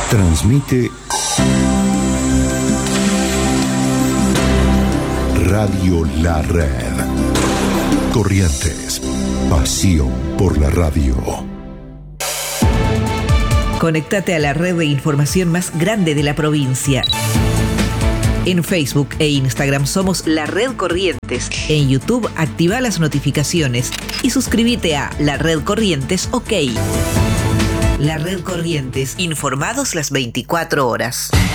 Transmite Radio La Red. Corrientes, pasión por la radio. Conéctate a la red de información más grande de la provincia. En Facebook e Instagram somos La Red Corrientes. En YouTube activa las notificaciones y suscríbete a La Red Corrientes OK. La Red Corrientes, informados las 24 horas.